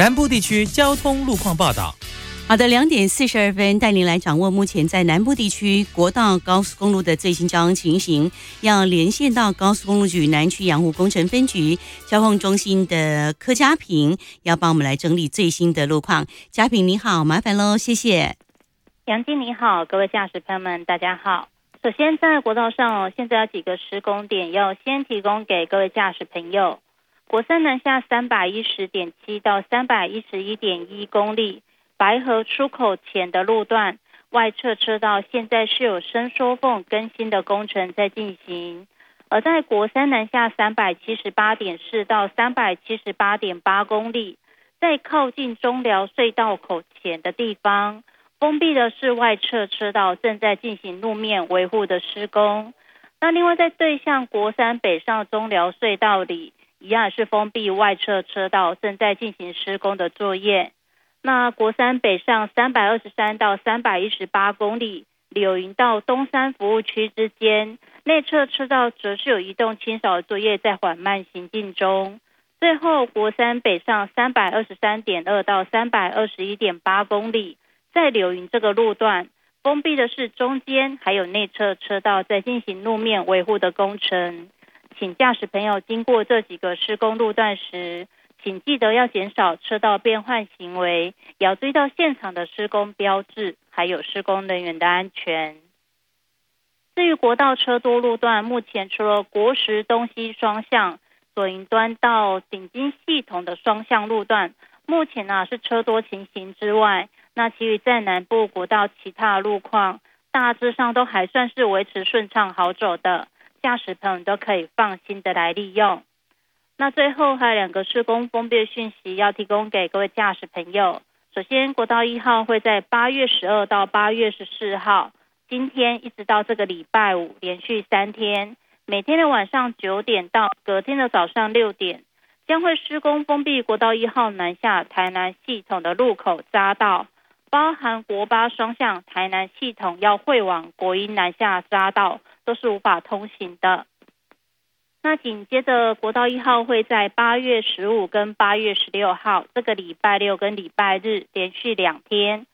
南部地区交通路况报道。 好的，2点42分，带您来掌握目前在南部地区国道高速公路的最新交通情形。要连线到高速公路局南区洋湖工程分局交通中心的柯家平，要帮我们来整理最新的路况。家平你好，麻烦喽，谢谢。 杨静你好，各位驾驶朋友们大家好。首先在国道上现在有几个施工点要先提供给各位驾驶朋友。国三南下 310.7 到 311.1 公里白河出口前的路段外侧车道现在是有伸缩缝更新的工程在进行，而在国三南下 378.4 到 378.8 公里在靠近中寮隧道口前的地方封闭的是外侧车道正在进行路面维护的施工。那另外在对向国三北上中寮隧道里一样是封闭外侧车道正在进行施工的作业。那国三北上323到318公里柳营到东山服务区之间内侧车道则是有移动清扫作业在缓慢行进中。最后国三北上323.2 到321.8 公里在柳营这个路段封闭的是中间还有内侧车道在进行路面维护的工程。请驾驶朋友经过这几个施工路段时，请记得要减少车道变换行为，也要注意到现场的施工标志还有施工人员的安全。至于国道车多路段，目前除了国十东西双向左营端到顶金系统的双向路段目前是车多情形之外，那其余在南部国道其他路况大致上都还算是维持顺畅好走的，驾驶朋友都可以放心的来利用。那最后还有2个施工封闭讯息要提供给各位驾驶朋友。首先国道1号会在8月12到8月14号今天一直到这个礼拜五连续3天，每天的晚上9点到隔天的早上6点将会施工封闭国道1号南下台南系统的路口匝道，包含国八双向台南系统要会往国一南下匝道都是无法通行的。那紧接着国道1号会在8月15跟8月16号这个礼拜六跟礼拜日连续2天